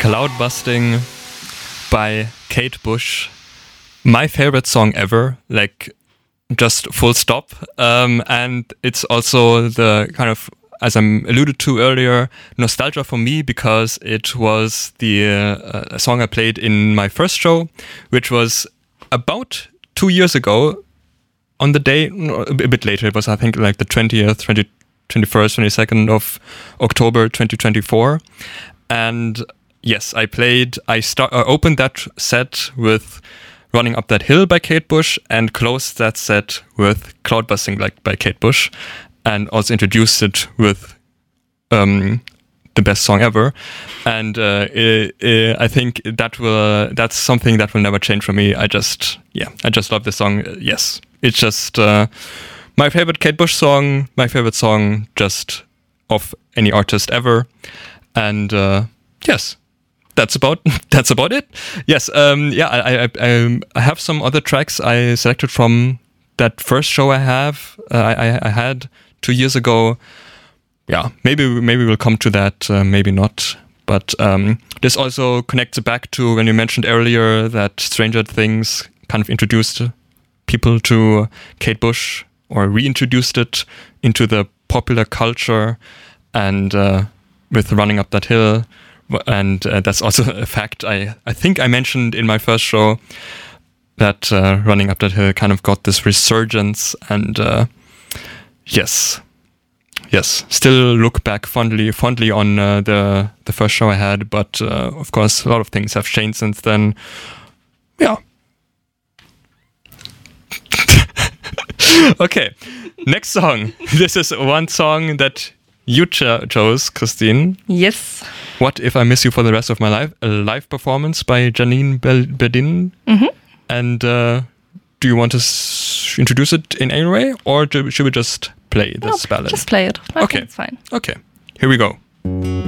Cloudbusting by Kate Bush. My favorite song ever, like just full stop. And it's also the kind of, as I alluded to earlier, nostalgia for me because it was the song I played in my first show, which was about 2 years ago on the day, a bit later, it was I think like the 20th, 21st, 22nd of October 2024. And yes, I opened that set with Running Up That Hill by Kate Bush and closed that set with Cloudbusting by Kate Bush, and also introduced it with the best song ever. And I think that's something that will never change for me. I just love this song. Yes, it's just my favorite Kate Bush song, my favorite song just of any artist ever. And yes, that's about it. Yes, I have some other tracks I selected from that first show I had 2 years ago. Yeah, maybe we'll come to that, maybe not. But this also connects back to when you mentioned earlier that Stranger Things kind of introduced people to Kate Bush, or reintroduced it into the popular culture, and with Running Up That Hill. And that's also a fact I think I mentioned in my first show, that Running Up That Hill kind of got this resurgence. And yes, still look back fondly on the first show I had, but of course a lot of things have changed since then. Yeah. Okay, next song. This is one song that you chose, Christine. Yes. What If I Miss You for the Rest of My Life? A live performance by Janine Bedin. Mm-hmm. And do you want to introduce it in any way, or should we just play this ballad? Just play it. I think it's fine. Okay, here we go.